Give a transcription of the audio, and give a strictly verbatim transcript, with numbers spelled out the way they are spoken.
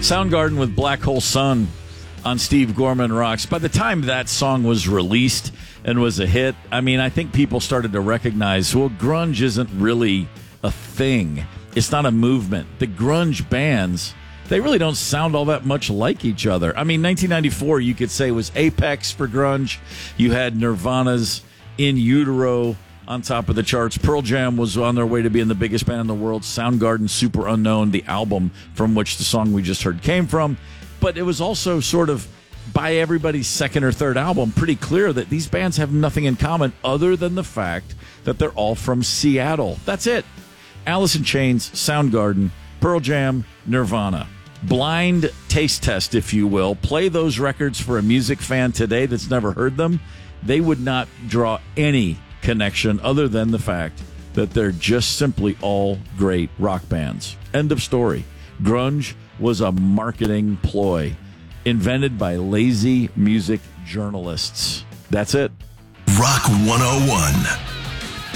Soundgarden with Black Hole Sun on Steve Gorman Rocks. By the time that song was released and was a hit, I mean, I think people started to recognize, well, grunge isn't really a thing. It's not a movement. The grunge bands, they really don't sound all that much like each other. I mean, nineteen ninety-four, you could say, was apex for grunge. You had Nirvana's In Utero on top of the charts. Pearl Jam was on their way to being the biggest band in the world. Soundgarden, Super Unknown, the album from which the song we just heard came from. But it was also sort of, by everybody's second or third album, pretty clear that these bands have nothing in common other than the fact that they're all from Seattle. That's it. Alice in Chains, Soundgarden, Pearl Jam, Nirvana. Blind taste test, if you will. Play those records for a music fan today that's never heard them. They would not draw any connection other than the fact that they're just simply all great rock bands. End of story. Grunge was a marketing ploy invented by lazy music journalists. That's it. Rock one oh one.